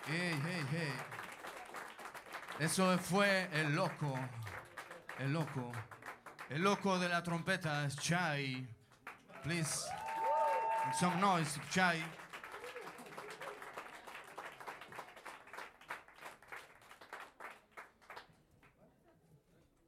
Hey, hey, hey. Eso fue el loco. El loco. El loco de la trompeta es Chai. Please. Some noise, Chai.